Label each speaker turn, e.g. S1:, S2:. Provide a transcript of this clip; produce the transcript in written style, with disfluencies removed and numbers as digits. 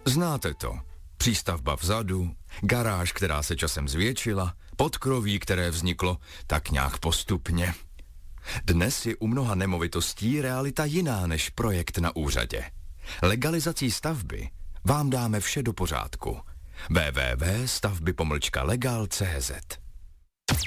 S1: Znáte to. Přístavba vzadu, garáž, která se časem zvětšila, podkroví, které vzniklo tak nějak postupně. Dnes je u mnoha nemovitostí realita jiná než projekt na úřadě. Legalizací stavby vám dáme vše do pořádku. www.stavby-legal.cz